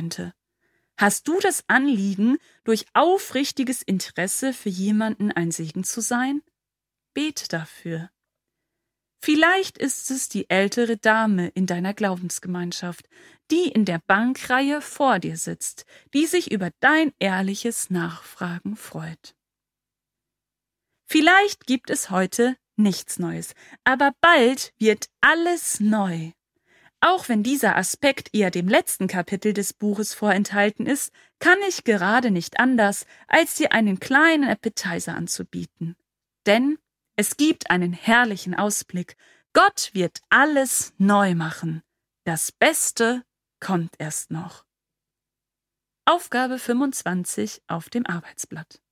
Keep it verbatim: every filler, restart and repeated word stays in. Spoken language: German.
könnte. Hast du das Anliegen, durch aufrichtiges Interesse für jemanden ein Segen zu sein? Bete dafür. Vielleicht ist es die ältere Dame in deiner Glaubensgemeinschaft, die in der Bankreihe vor dir sitzt, die sich über dein ehrliches Nachfragen freut. Vielleicht gibt es heute nichts Neues, aber bald wird alles neu. Auch wenn dieser Aspekt eher dem letzten Kapitel des Buches vorenthalten ist, kann ich gerade nicht anders, als dir einen kleinen Appetizer anzubieten. Denn es gibt einen herrlichen Ausblick. Gott wird alles neu machen. Das Beste kommt erst noch. Aufgabe fünfundzwanzig auf dem Arbeitsblatt.